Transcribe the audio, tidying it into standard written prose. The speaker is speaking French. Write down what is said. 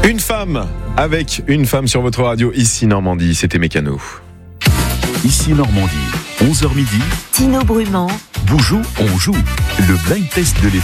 Une femme avec une femme sur votre radio, ici Normandie, c'était Mécano. Ici Normandie, 11h midi. Tino Brumand. Boujou, on joue. Le blind test de l'été.